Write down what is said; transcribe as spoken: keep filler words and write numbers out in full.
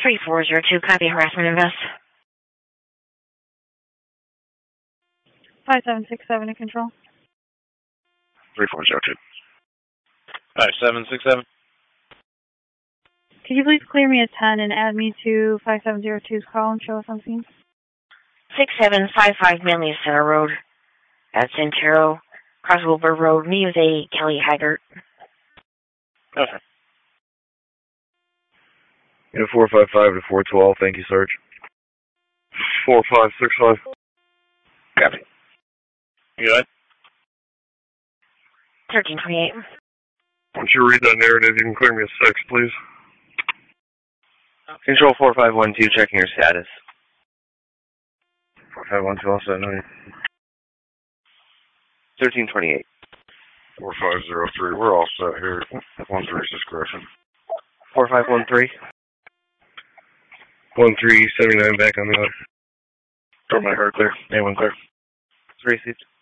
three four zero two, copy harassment invest. five seven six seven in control. three four zero two. five seven six seven. Could you please clear me a ten and add me to five seven zero two's call and show us on scene? six seven five five Manley Center Road. At Santero, Cross Wilbur Road. Me with a Kelly Haggart. Okay. You know, four five five to four twelve, thank you, Sarge. four five six five. Copy. You good? thirteen twenty-eight. Once you read that narrative, you can clear me a six, please. Control four five one two, checking your status. four five one two, all set, no. thirteen twenty-eight. four five zero three, we're all set here. one three's discretion. four five one three. one three seventy-nine back on the other. Door my heart clear. A one clear. Three seats.